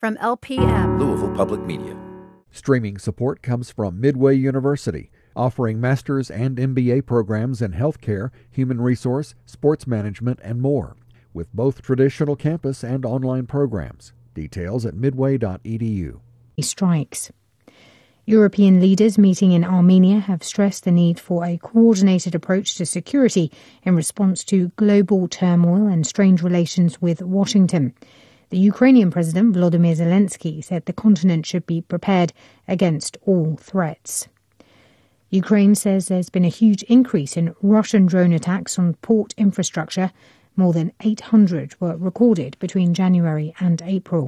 From LPM, Louisville Public Media. Streaming support comes from Midway University, offering master's and MBA programs in healthcare, human resource, sports management, and more, with both traditional campus and online programs. Details at midway.edu. Strikes. European leaders meeting in Armenia have stressed the need for a coordinated approach to security in response to global turmoil and strained relations with Washington. The Ukrainian President Volodymyr Zelensky said the continent should be prepared against all threats. Ukraine says there's been a huge increase in Russian drone attacks on port infrastructure. More than 800 were recorded between January and April.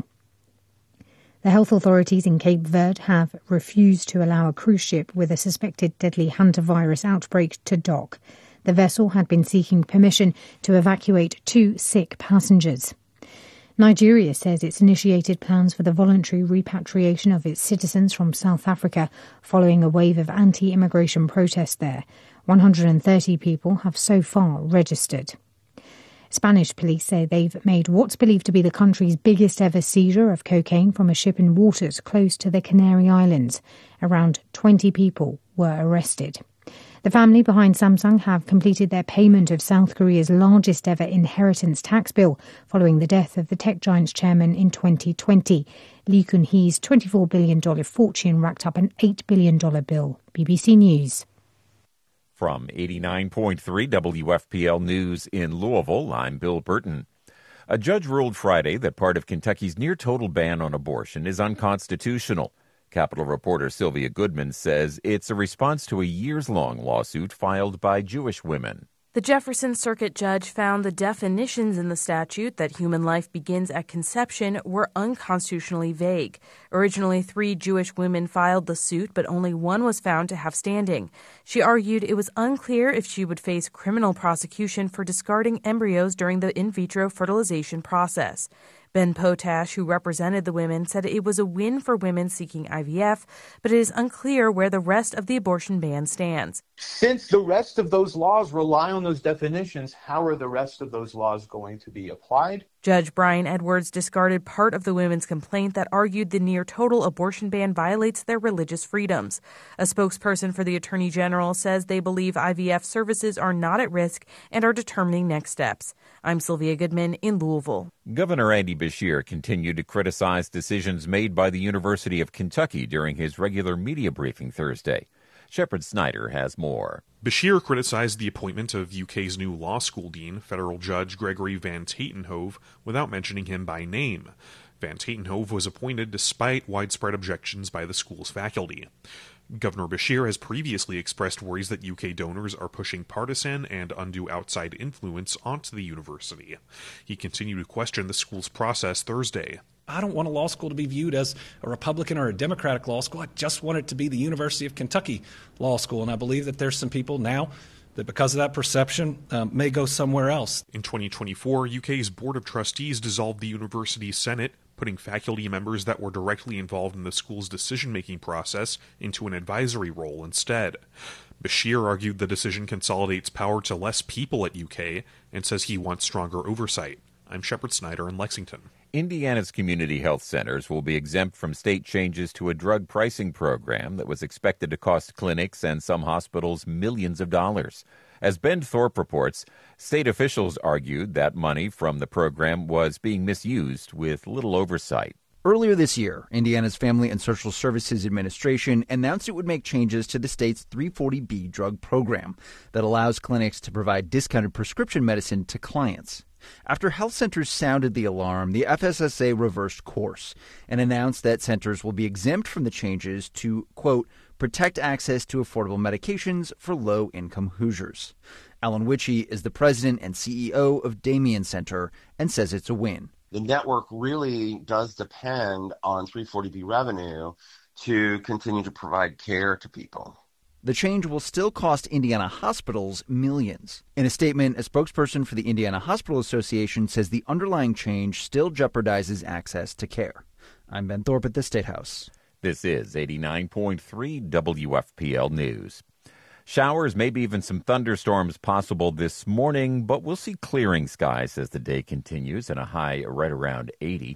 The health authorities in Cape Verde have refused to allow a cruise ship with a suspected deadly hantavirus outbreak to dock. The vessel had been seeking permission to evacuate 2 sick passengers. Nigeria says it's initiated plans for the voluntary repatriation of its citizens from South Africa following a wave of anti-immigration protests there. 130 people have so far registered. Spanish police say they've made what's believed to be the country's biggest ever seizure of cocaine from a ship in waters close to the Canary Islands. Around 20 people were arrested. The family behind Samsung have completed their payment of South Korea's largest ever inheritance tax bill following the death of the tech giant's chairman in 2020. Lee Kun-hee's $24 billion fortune racked up an $8 billion bill. BBC News. From 89.3 WFPL News in Louisville, I'm Bill Burton. A judge ruled Friday that part of Kentucky's near-total ban on abortion is unconstitutional. Capitol reporter Sylvia Goodman says it's a response to a years-long lawsuit filed by Jewish women. The Jefferson Circuit judge found the definitions in the statute that human life begins at conception were unconstitutionally vague. Originally, 3 Jewish women filed the suit, but only one was found to have standing. She argued it was unclear if she would face criminal prosecution for discarding embryos during the in vitro fertilization process. Ben Potash, who represented the women, said it was a win for women seeking IVF, but it is unclear where the rest of the abortion ban stands. Since the rest of those laws rely on those definitions, how are the rest of those laws going to be applied? Judge Brian Edwards discarded part of the women's complaint that argued the near-total abortion ban violates their religious freedoms. A spokesperson for the Attorney General says they believe IVF services are not at risk and are determining next steps. I'm Sylvia Goodman in Louisville. Governor Andy Beshear continued to criticize decisions made by the University of Kentucky during his regular media briefing Thursday. Shepard Snyder has more. Beshear criticized the appointment of UK's new law school dean, federal judge Gregory Van Tatenhove, without mentioning him by name. Van Tatenhove was appointed despite widespread objections by the school's faculty. Governor Beshear has previously expressed worries that UK donors are pushing partisan and undue outside influence onto the university. He continued to question the school's process Thursday. I don't want a law school to be viewed as a Republican or a Democratic law school. I just want it to be the University of Kentucky Law School, and I believe that there's some people now that because of that perception may go somewhere else. In 2024, UK's Board of Trustees dissolved the university's Senate, putting faculty members that were directly involved in the school's decision-making process into an advisory role instead. Beshear argued the decision consolidates power to less people at UK and says he wants stronger oversight. I'm Shepard Snyder in Lexington. Indiana's community health centers will be exempt from state changes to a drug pricing program that was expected to cost clinics and some hospitals millions of dollars. As Ben Thorpe reports, state officials argued that money from the program was being misused with little oversight. Earlier this year, Indiana's Family and Social Services Administration announced it would make changes to the state's 340B drug program that allows clinics to provide discounted prescription medicine to clients. After health centers sounded the alarm, the FSSA reversed course and announced that centers will be exempt from the changes to, quote, protect access to affordable medications for low-income Hoosiers. Alan Witchey is the president and CEO of Damien Center and says it's a win. The network really does depend on 340B revenue to continue to provide care to people. The change will still cost Indiana hospitals millions. In a statement, a spokesperson for the Indiana Hospital Association says the underlying change still jeopardizes access to care. I'm Ben Thorpe at the State House. This is 89.3 WFPL News. Showers, maybe even some thunderstorms possible this morning, but we'll see clearing skies as the day continues and a high right around 80.